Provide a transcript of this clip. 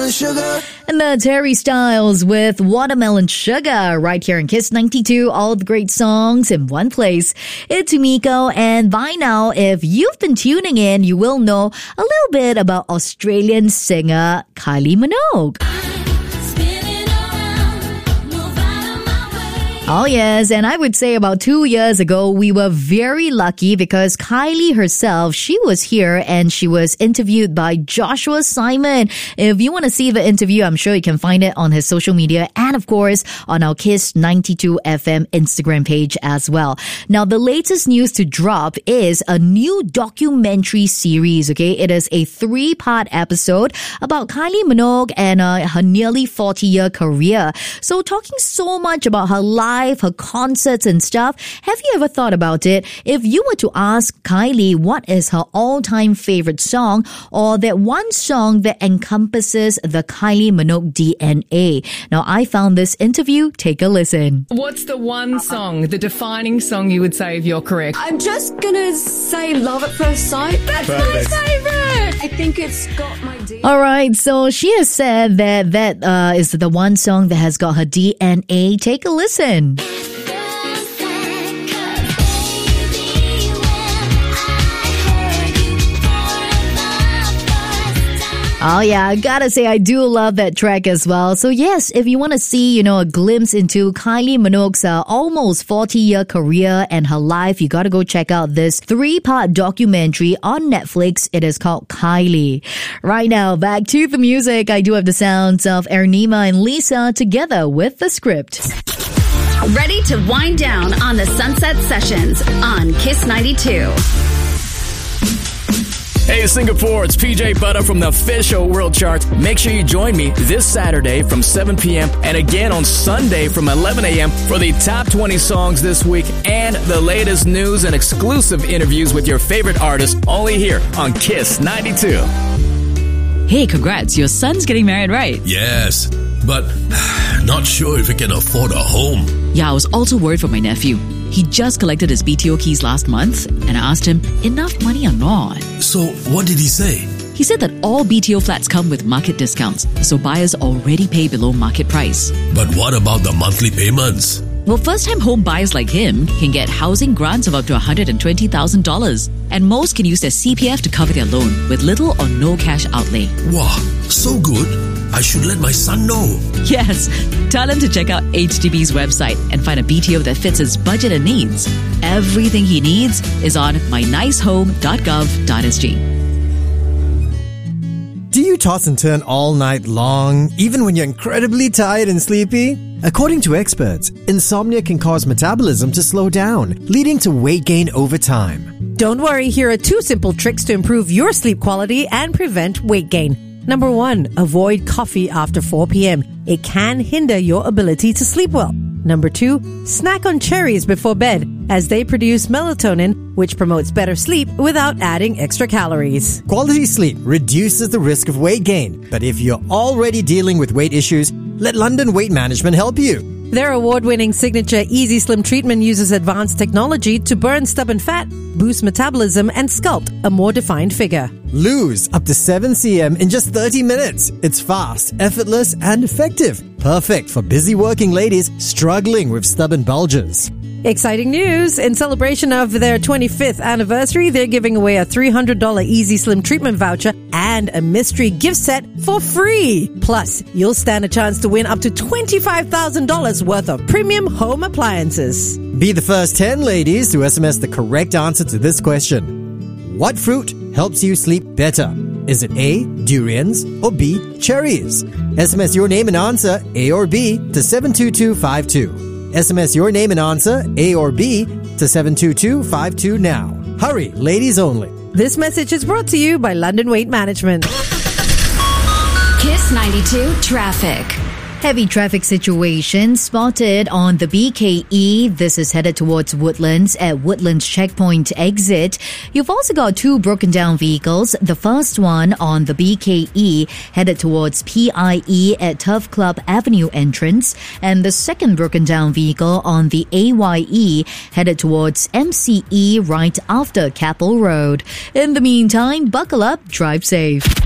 watermelon sugar. And that's Harry Styles with Watermelon Sugar right here in Kiss 92. All the great songs in one place. It's Umiko, and by now, if you've been tuning in, you will know a little bit about Australian singer Kylie Minogue. Oh yes, and I would say about 2 years ago, we were very lucky because Kylie herself, she was here and she was interviewed by Joshua Simon. If you want to see the interview, I'm sure you can find it on his social media and of course on our Kiss 92 FM Instagram page as well. Now, the latest news to drop is a new documentary series, okay? It is a 3-part episode about Kylie Minogue and her nearly 40-year career. So talking so much about her life, her concerts and stuff. Have you ever thought about it? If you were to ask Kylie what is her all-time favorite song or that one song that encompasses the Kylie Minogue DNA. Now, I found this interview. Take a listen. What's the one song, the defining song you would say if you're correct? I'm just gonna say Love at First Sight. That's my favorite. I think it's got my DNA. All right, so she has said that is the one song that has got her DNA. Take a listen. Oh yeah, I gotta say I do love that track as well. So yes, if you want to see, a glimpse into Kylie Minogue's almost 40-year career and her life, you gotta go check out this 3-part documentary on Netflix. It is called Kylie. Right now, back to the music. I do have the sounds of Ernima and Lisa together with the script. Ready to wind down on the Sunset Sessions on Kiss 92. Hey Singapore, it's PJ Butter from the official World Charts. Make sure you join me this Saturday from 7 p.m. and again on Sunday from 11 a.m. for the top 20 songs this week and the latest news and exclusive interviews with your favorite artists only here on Kiss 92. Hey, congrats. Your son's getting married, right? Yes, but not sure if he can afford a home. Yeah, I was also worried for my nephew. He just collected his BTO keys last month, and I asked him, enough money or not? So, what did he say? He said that all BTO flats come with market discounts, so buyers already pay below market price. But what about the monthly payments? Well, first-time home buyers like him can get housing grants of up to $120,000, and most can use their CPF to cover their loan with little or no cash outlay. Wow, so good. I should let my son know. Yes, tell him to check out HDB's website and find a BTO that fits his budget and needs. Everything he needs is on mynicehome.gov.sg. Do you toss and turn all night long, even when you're incredibly tired and sleepy? According to experts, insomnia can cause metabolism to slow down, leading to weight gain over time. Don't worry, here are 2 simple tricks to improve your sleep quality and prevent weight gain. Number 1, avoid coffee after 4 p.m. It can hinder your ability to sleep well. Number 2, snack on cherries before bed, as they produce melatonin, which promotes better sleep without adding extra calories. Quality sleep reduces the risk of weight gain, but if you're already dealing with weight issues, let London Weight Management help you. Their award-winning signature Easy Slim treatment uses advanced technology to burn stubborn fat, boost metabolism, and sculpt a more defined figure. Lose up to 7 cm in just 30 minutes. It's fast, effortless, and effective. Perfect for busy working ladies struggling with stubborn bulges. Exciting news! In celebration of their 25th anniversary, they're giving away a $300 Easy Slim treatment voucher and a mystery gift set for free. Plus, you'll stand a chance to win up to $25,000 worth of premium home appliances. Be the first 10 ladies to SMS the correct answer to this question. What fruit helps you sleep better? Is it A, durians, or B, cherries? SMS your name and answer, A or B, to 72252. SMS your name and answer, A or B, to 72252 now. Hurry, ladies only. This message is brought to you by London Weight Management. Kiss 92 Traffic. Heavy traffic situation spotted on the BKE. This is headed towards Woodlands at Woodlands Checkpoint exit. You've also got 2 broken down vehicles. The first one on the BKE headed towards PIE at Turf Club Avenue entrance. And the second broken down vehicle on the AYE headed towards MCE right after Capel Road. In the meantime, buckle up, drive safe.